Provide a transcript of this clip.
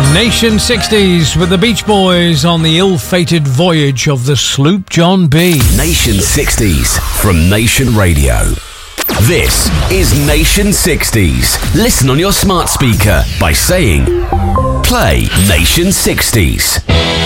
Nation 60s with the Beach Boys on the ill-fated voyage of the sloop John B. Nation 60s from Nation Radio. This is Nation 60s. Listen on your smart speaker by saying, play Nation 60s.